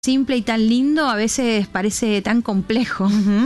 simple y tan lindo a veces parece tan complejo.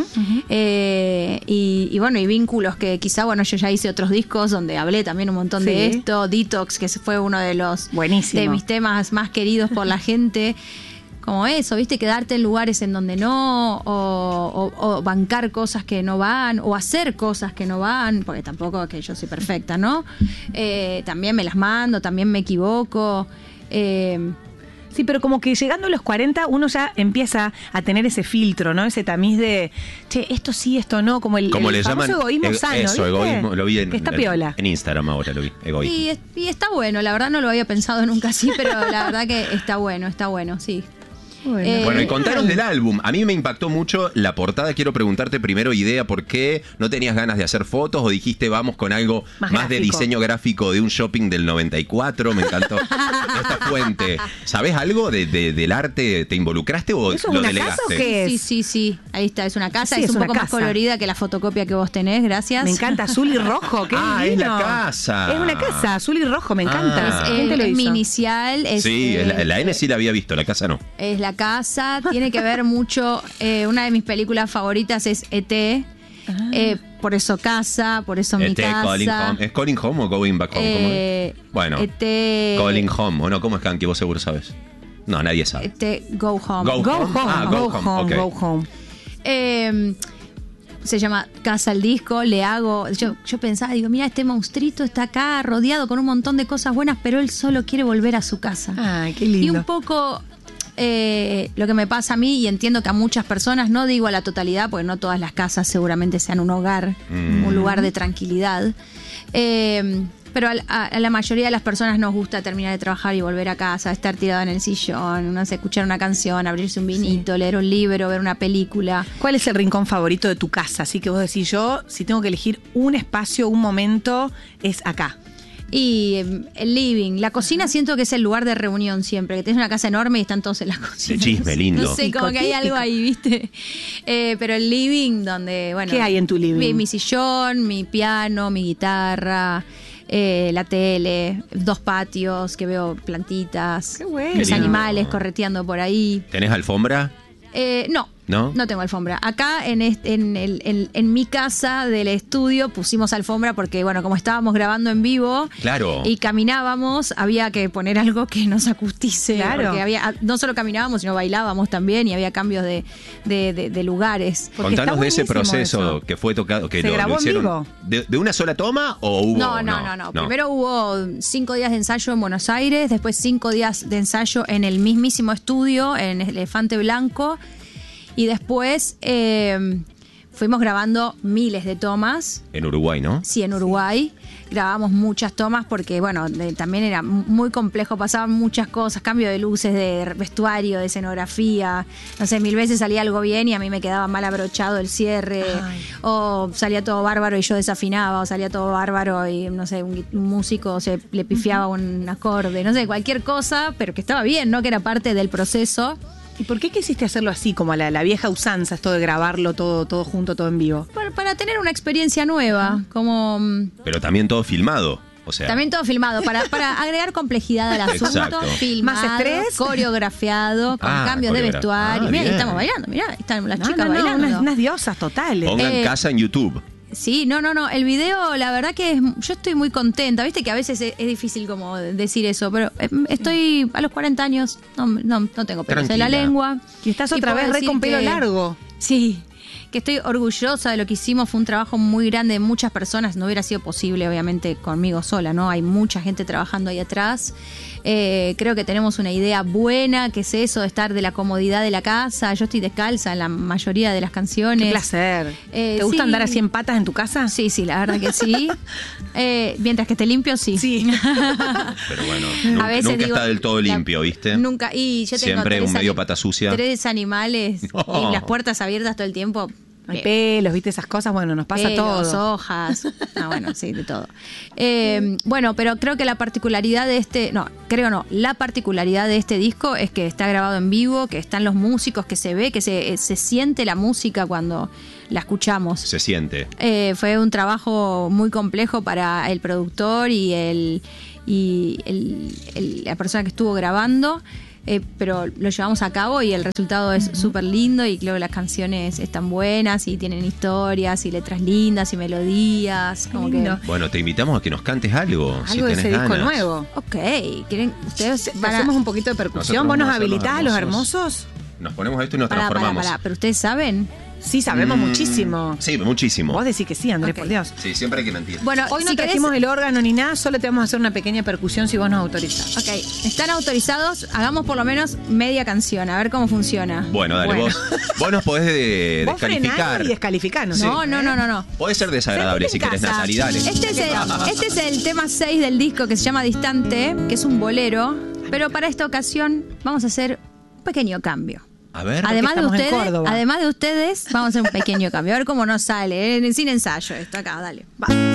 Y bueno, y vínculos que quizá, bueno, yo ya hice otros discos donde hablé también un montón de esto. Detox, que fue uno de los de mis temas más queridos por la gente. Como eso, ¿viste? Quedarte en lugares en donde no, o bancar cosas que no van, o hacer cosas que no van, porque tampoco es que yo soy perfecta, ¿no? También me las mando, también me equivoco. Sí, pero como que llegando a los 40 uno ya empieza a tener ese filtro, ¿no? Ese tamiz de, che, esto sí, esto no, como el le famoso llaman egoísmo sano, eso, ¿viste? egoísmo, lo vi en, que está piola. En Instagram ahora, lo vi, egoísmo. Y está bueno, la verdad no lo había pensado nunca así, pero la verdad que está bueno, sí. Bueno, y contaros del álbum. A mí me impactó mucho la portada. Quiero preguntarte primero, Idea, ¿por qué no tenías ganas de hacer fotos o dijiste vamos con algo más de diseño gráfico de un shopping del 94? Me encantó esta fuente. ¿Sabés algo del arte? ¿Te involucraste o ¿Eso lo es una delegaste? casa o qué es? Sí. Ahí está, es una casa, Sí, es un una poco más casa. colorida que la fotocopia que vos tenés, gracias. Me encanta, azul y rojo, qué Ah, es divino. la casa. Es una casa, azul y rojo, me encanta. ¿Quién te lo Es hizo? mi inicial. Sí, la N sí la había visto, la casa no. Es la casa, tiene que ver mucho, una de mis películas favoritas es E.T., por eso casa, por eso mi casa. Calling Home. ¿Es Calling Home o Going Back Home? ¿Cómo es? Bueno, E.T. Calling Home, ¿o no? ¿Cómo es, Kanki? Vos seguro sabes. No, nadie sabe. E.T. Go Home. Go Home. Ah, Go Home, ok. Go Home. Se llama Casa el disco, le hago... Yo pensaba, digo, mira, este monstruito está acá rodeado con un montón de cosas buenas, pero él solo quiere volver a su casa. Ay, qué lindo. Y un poco... lo que me pasa a mí, y entiendo que a muchas personas, no digo a la totalidad, porque no todas las casas seguramente sean un hogar, un lugar de tranquilidad, pero a la mayoría de las personas nos gusta terminar de trabajar y volver a casa, estar tirado en el sillón, no sé, escuchar una canción, abrirse un vinito, leer un libro, ver una película. ¿Cuál es el rincón favorito de tu casa? Así que vos decís, yo, si tengo que elegir un espacio, un momento, es acá. Y el living, la cocina siento que es el lugar de reunión siempre, que tenés una casa enorme y están todos en la cocina. De chisme, lindo. No sé, como que hay algo ahí, ¿viste? Pero el living donde, bueno... ¿Qué hay en tu living? Mi sillón, mi piano, mi guitarra, la tele, 2 patios que veo plantitas, Qué bueno. los Qué lindo. animales correteando por ahí. ¿Tenés alfombra? No tengo alfombra. Acá en mi casa del estudio pusimos alfombra porque, bueno, como estábamos grabando en vivo Claro. y caminábamos, había que poner algo que nos acustice. Claro. Porque no solo caminábamos, sino bailábamos también y había cambios de lugares. Porque Contanos está de ese buenísimo proceso eso. que fue tocado, que ¿Se grabó en hicieron vivo? ¿De una sola toma o hubo? No. Primero hubo 5 días de ensayo en Buenos Aires, después 5 días de ensayo en el mismísimo estudio, en Elefante Blanco. Y después fuimos grabando miles de tomas. En Uruguay, ¿no? Sí, en Uruguay. Grabamos muchas tomas porque, bueno, también era muy complejo. Pasaban muchas cosas, cambio de luces, de vestuario, de escenografía. No sé, 1000 veces salía algo bien y a mí me quedaba mal abrochado el cierre. Ay. O salía todo bárbaro y yo desafinaba. O salía todo bárbaro y, no sé, un músico le pifiaba un acorde. No sé, cualquier cosa, pero que estaba bien, ¿no? Que era parte del proceso. ¿Y por qué quisiste hacerlo así, como a la vieja usanza, esto de grabarlo todo junto, todo en vivo? Para tener una experiencia nueva, como... Pero también todo filmado. O sea, También todo filmado, para agregar complejidad al asunto. Exacto. Filmado, ¿Más estrés? coreografiado, con cambios de coreografía. vestuario. Mirá, ahí Bien. estamos bailando, mirá, ahí están las chicas bailando. Unas diosas totales. pongan casa en YouTube. Sí, no. El video, la verdad que yo estoy muy contenta. Viste que a veces es difícil como decir eso, pero estoy a los 40 años, no tengo pelos en la Tranquila. lengua. Y estás otra puedo vez re decir con pelo que- largo. Sí, que estoy orgullosa de lo que hicimos. Fue un trabajo muy grande de muchas personas. No hubiera sido posible, obviamente, conmigo sola, ¿no? Hay mucha gente trabajando ahí atrás. Creo que tenemos una idea buena, que es eso de estar de la comodidad de la casa. Yo estoy descalza en la mayoría de las canciones. Qué placer. ¿Te gusta sí. andar así en patas en tu casa? Sí, la verdad que sí. Mientras que esté limpio, sí. Sí. Pero bueno, A veces nunca digo, está del todo la- limpio, ¿viste? Nunca. Y yo tengo Siempre un 3 medio pata sucia. 3 animales No. y las puertas abiertas todo el tiempo. Hay pelos, ¿viste? Esas cosas, bueno, nos pasa Pelos, todo. hojas. Bueno, sí, de todo. Bueno, pero creo que la particularidad de la particularidad de este disco es que está grabado en vivo, que están los músicos, que se ve, que se siente la música cuando la escuchamos. Se siente. Fue un trabajo muy complejo para el productor y la persona que estuvo grabando. pero lo llevamos a cabo y el resultado es súper lindo y creo que las canciones están buenas y tienen historias y letras lindas y melodías. Como que... Bueno, te invitamos a que nos cantes algo. Si de ese disco nuevo. Ok, ¿quieren ustedes? Hacemos un poquito de percusión. ¿Vos nos habilitás, los hermosos? Nos ponemos esto y nos transformamos. Pero ustedes saben. Sí, sabemos muchísimo. Sí, muchísimo. Vos decís que sí, Andrés, por Dios. Sí, siempre hay que mentir. Bueno, hoy no trajimos el órgano ni nada, solo te vamos a hacer una pequeña percusión si vos nos autorizás. Ok, están autorizados, hagamos por lo menos media canción, a ver cómo funciona. Bueno, dale, vos nos podés descalificar. Y descalificarnos. No. Podés ser desagradable si querés, Natalie, dale. Este es el tema 6 del disco que se llama Distante, que es un bolero, pero para esta ocasión vamos a hacer un pequeño cambio. A ver, además de ustedes, vamos a hacer un pequeño cambio. A ver cómo nos sale, sin ensayo esto acá, dale. Va.